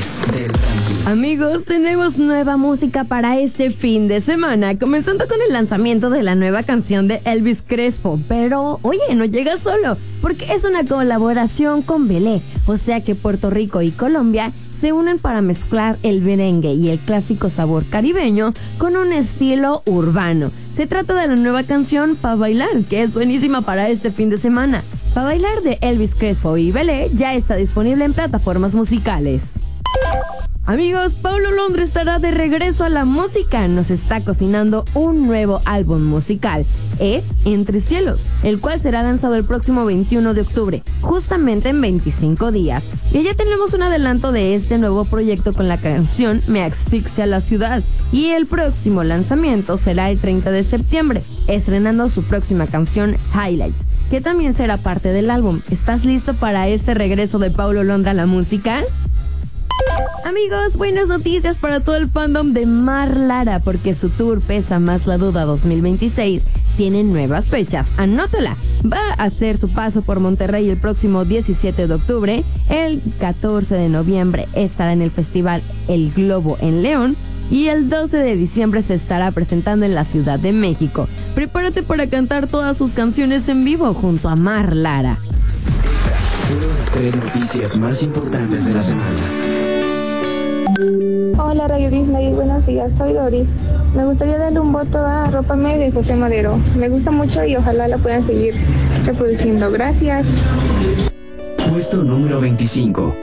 del ranking. Amigos, tenemos nueva música para este fin de semana, comenzando con el lanzamiento de la nueva canción de Elvis Crespo. Pero, oye, no llega solo, porque es una colaboración con Belé, o sea que Puerto Rico y Colombia se unen para mezclar el merengue y el clásico sabor caribeño con un estilo urbano. Se trata de la nueva canción Pa' Bailar, que es buenísima para este fin de semana. Pa' Bailar de Elvis Crespo y Belé ya está disponible en plataformas musicales. Amigos, Paulo Londra estará de regreso a la música. Nos está cocinando un nuevo álbum musical. Es Entre Cielos, el cual será lanzado el próximo 21 de octubre, justamente en 25 días. Y ya tenemos un adelanto de este nuevo proyecto con la canción Me Asfixia la Ciudad. Y el próximo lanzamiento será el 30 de septiembre, estrenando su próxima canción Highlights, que también será parte del álbum. ¿Estás listo para ese regreso de Paulo Londra a la música? Amigos, buenas noticias para todo el fandom de Mar Lara, porque su tour Pesa Más la Duda 2026 tiene nuevas fechas. Anótala. Va a hacer su paso por Monterrey el próximo 17 de octubre. El 14 de noviembre estará en el festival El Globo en León. Y el 12 de diciembre se estará presentando en la Ciudad de México. Prepárate para cantar todas sus canciones en vivo junto a Mar Lara. Estas fueron las 3 noticias más importantes de la semana. Hola Radio Disney, buenos días, soy Doris. Me gustaría darle un voto a Arrópame de José Madero. Me gusta mucho y ojalá la puedan seguir reproduciendo. Gracias. Puesto número 25.